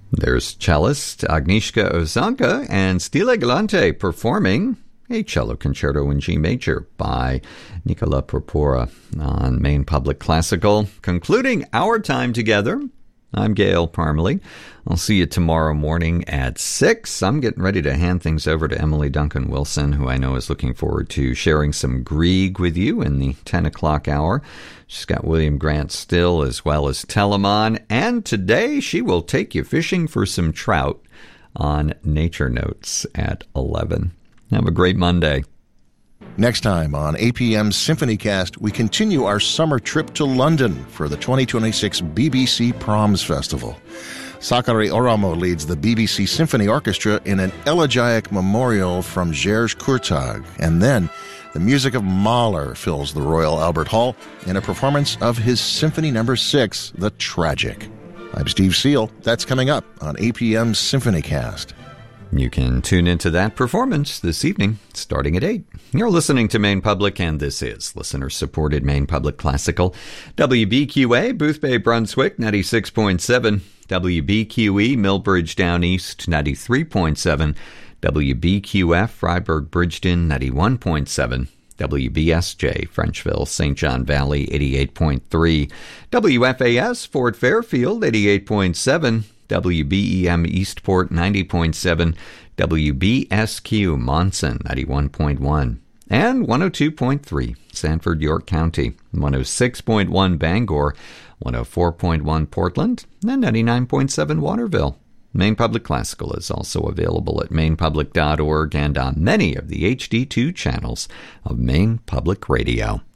There's cellist Agnieszka Ozanka and Stile Galante performing a cello concerto in G major by Nicola Porpora on Maine Public Classical. Concluding our time together, I'm Gail Parmalee. I'll see you tomorrow morning at 6. I'm getting ready to hand things over to Emily Duncan Wilson, who I know is looking forward to sharing some Grieg with you in the 10 o'clock hour. She's got William Grant Still as well as Telemann. And today she will take you fishing for some trout on Nature Notes at 11. Have a great Monday. Next time on APM's SymphonyCast, we continue our summer trip to London for the 2026 BBC Proms Festival. Sakari Oramo leads the BBC Symphony Orchestra in an elegiac memorial from Georges Courtag. And then the music of Mahler fills the Royal Albert Hall in a performance of his Symphony No. 6, The Tragic. I'm Steve Seal. That's coming up on APM's SymphonyCast. You can tune into that performance this evening, starting at 8. You're listening to Maine Public, and this is listener-supported Maine Public Classical. WBQA, Boothbay, Brunswick, 96.7. WBQE, Millbridge, Down East, 93.7. WBQF, Freiburg, Bridgeton, 91.7. WBSJ, Frenchville, St. John Valley, 88.3. WFAS, Fort Fairfield, 88.7. WBEM Eastport 90.7, WBSQ Monson 91.1, and 102.3 Sanford, York County, 106.1 Bangor, 104.1 Portland, and 99.7 Waterville. Maine Public Classical is also available at mainepublic.org and on many of the HD2 channels of Maine Public Radio.